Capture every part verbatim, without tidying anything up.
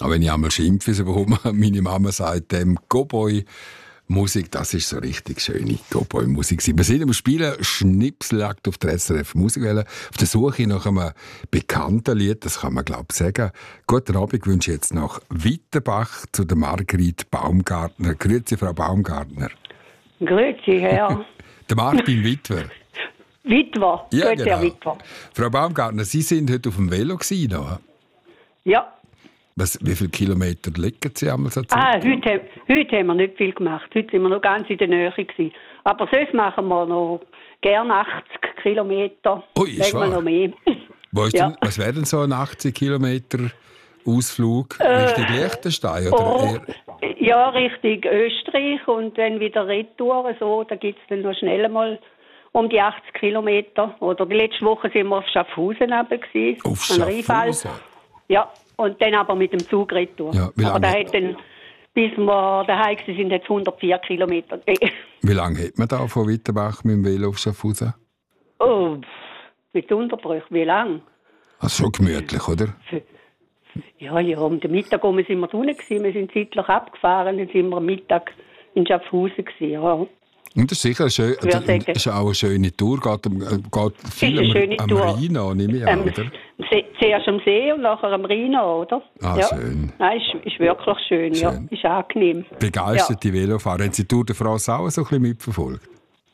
Aber wenn ich einmal schimpfe, so warum meine Mama sagt, dem Cowboy Musik, das ist so richtig schöne Cowboy-Musik. Wir sind am Spielen Schnipseljagd auf der S R F Musikwelle, auf der Suche nach einem bekannten Lied, das kann man glaube ich sagen. Guten Abend, ich wünsche jetzt nach Wittenbach zu der Margrit Baumgartner. Grüezi, Frau Baumgartner. Grüezi, Herr. Der Martin Witwer. Witwer, Ja, Grüezi, genau. Herr Witwer. Frau Baumgartner, Sie sind heute auf dem Velo gewesen, oder? Ja. Was, wie viele Kilometer liegen Sie einmal so Ah, heute, heute haben wir nicht viel gemacht. Heute sind wir noch ganz in der Nähe gewesen. Aber sonst machen wir noch gerne achtzig Kilometer. Ui, ist wahr? Noch mehr. Wo ist Ja. denn, was wäre denn so ein achtzig Kilometer Ausflug? Äh, Richtung Liechtenstein? Oder Oh, eher? ja, Richtung Österreich und dann wieder Retour. So, da gibt es dann noch schnell mal um die achtzig Kilometer. Oder die letzte Woche sind wir auf Schaffhausen runter gewesen. Auf an Rheinfall. Schaffhausen? Ja, und dann aber mit dem Zug retour. Ja, wie aber da lange- hat dann, bis wir daheim waren, sind jetzt hundertvier Kilometer. Wie lange hat man da von Wittenbach mit dem Velo auf Schaffhausen? Oh, pff, mit Unterbrüchen, wie lang? Also schon gemütlich, oder? Ja, ja, um den Mittag herum sind wir da unten gewesen. Wir sind zeitlich abgefahren, dann sind wir am Mittag in Schaffhausen gewesen, ja. Und das ist sicher eine schön, würde sagen. das ist auch eine schöne Tour. Geht, um- äh, geht viel eine am, schöne am Tour. Rhein, nehme ich an, Ähm, oder? Se- Zuerst am See und nachher am Rhein, oder? Ah, ja. schön. Nein, ist, ist wirklich schön, ja. Schön. Ist angenehm. Begeisterte Velofahrer. Haben Sie die Tour de France auch so ein bisschen mitverfolgt?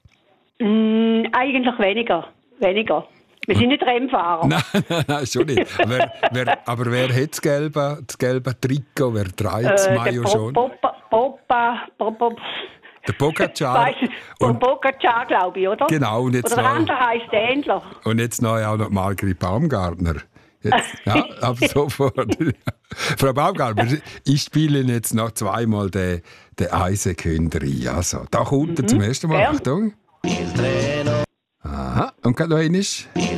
Mm, eigentlich weniger. Weniger. Wir sind nicht Rennfahrer. Nein, nein, nein, schon nicht. wer, wer, aber wer hat das gelbe, das gelbe Trikot? Wer trägt das Äh, Mayo der schon? Popa, Popa, Popa, Der Pogacar. weiss ich, Und, Pogacar, glaube ich, oder? Genau, und jetzt oder der noch- andere heisst Ändler. und jetzt noch auch noch Margrit Baumgartner. Jetzt, ja, ab sofort. Frau Baumgartner, ich spiele jetzt noch zweimal den, den Eisenkünder ein. Also, da kommt er Mhm. zum ersten Mal. Gern. Achtung. Aha, und gerade noch einmal.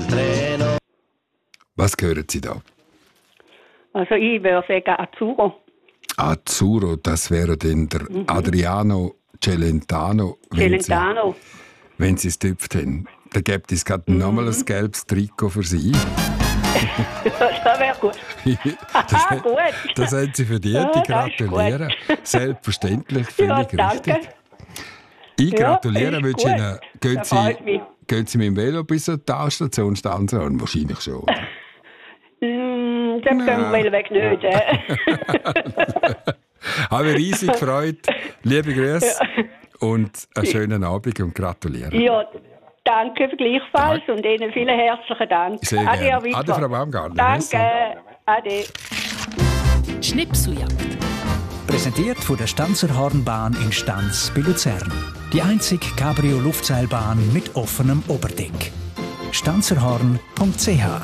Was hören Sie da? Also ich würde sagen Azzurro. Azzurro, das wäre dann der Adriano Celentano. wenn Sie- Celentano. Wenn Sie es tüpft haben. Dann gibt es gerade nochmal ein gelbes Trikot für Sie. Das wäre gut. das, Ah, gut. das haben Sie verdient. Ja, Ich das ist gratuliere. Selbstverständlich, völlig Ja, danke. richtig. Ich Ja, gratuliere, ist wünsche gut. Ihnen. Gehen Das Sie, freut mich. gehen Sie mit dem Velo bis zur Talstation Stanzhorn? Wahrscheinlich schon. Mm, das können wir well weg nicht. äh. Habe mich riesig gefreut. Liebe Grüße und einen schönen Abend und gratuliere. Ja, danke gleichfalls und Ihnen vielen herzlichen Dank. Sehr Ade, Herr gerne. Witwer. Ade, Frau Baumgartner. Danke. Ade. Schnipseljagd. Präsentiert von der Stanzerhornbahn in Stanz bei Luzern. Die einzige Cabrio-Luftseilbahn mit offenem Oberdeck. stanzerhorn punkt c h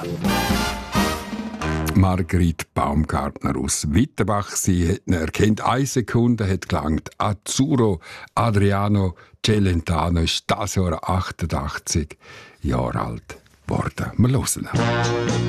Margrit Baumgartner aus Wittenbach. Sie hat ihn erkannt. Eine Sekunde hat gelangt. Azzurro Adriano Celentano ist das Jahr achtundachtzig Jahre alt geworden. Wir hören ihn.